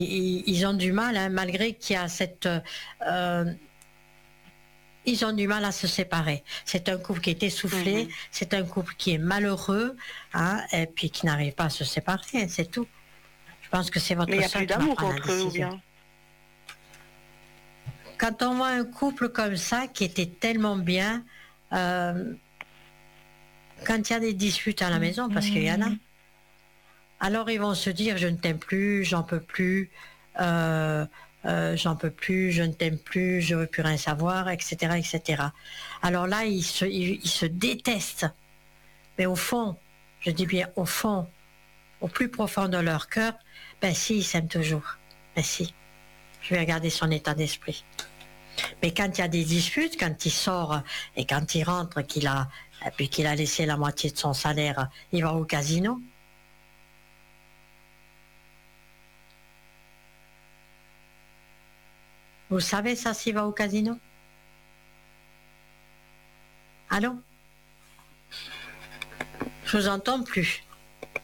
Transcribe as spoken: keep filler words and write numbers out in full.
ils, ils ont du mal, hein, malgré qu'il y a cette... Euh, ils ont du mal à se séparer. C'est un couple qui est essoufflé, mmh. c'est un couple qui est malheureux, hein, et puis qui n'arrive pas à se séparer, c'est tout. Je pense que c'est votre Mais il n'y a soeur plus qui va d'amour prendre la entre eux, ou décision. bien? Quand on voit un couple comme ça, qui était tellement bien, euh, quand il y a des disputes à la maison, parce qu'il y en a, alors ils vont se dire, je ne t'aime plus, j'en peux plus, euh, euh, j'en peux plus, je ne t'aime plus, je ne veux plus rien savoir, et cetera, et cetera. Alors là, ils se, ils, ils se détestent. Mais au fond, je dis bien au fond, au plus profond de leur cœur, ben si, ils s'aiment toujours. Ben si. Je vais regarder son état d'esprit. Mais quand il y a des disputes, quand il sort et quand il rentre, qu'il a, et puis qu'il a laissé la moitié de son salaire, il va au casino. Vous savez ça, s'il va au casino? Allô? Je vous entends plus.